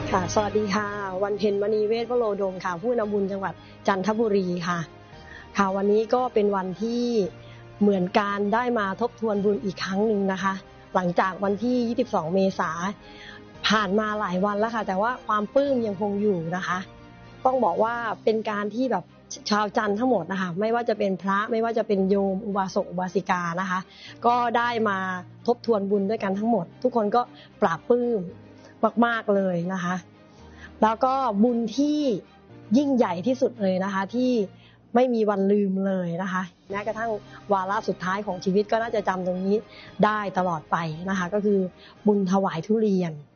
ค่ะสวัสดีค่ะวันเพ็ญมณีเวชวโรดมค่ะผู้นำบุญจังหวัดจันทบุรีค่ะวันนี้ก็เป็นวันที่เหมือนการได้มาทบทวนบุญอีกครั้งหนึ่งนะคะหลังจากวันที่22เมษายนผ่านมาหลายวันแล้วค่ะแต่ว่าความปลื้มยังคงอยู่นะคะต้องบอกว่าเป็นการที่แบบชาวจันทร์ทั้งหมดนะคะไม่ว่าจะเป็นพระไม่ว่าจะเป็นโยมอุบาสกอุบาสิกานะคะก็ได้มาทบทวนบุญด้วยกันทั้งหมดทุกคนก็ปลาบปลื้มมากๆเลยนะคะแล้วก็บุญที่ยิ่งใหญ่ที่สุดเลยนะคะที่ไม่มีวันลืมเลยนะคะแม้กระทั่งวาระสุดท้ายของชีวิตก็น่าจะจำตรงนี้ได้ตลอดไปนะคะก็คือบุญถวายทุเรียน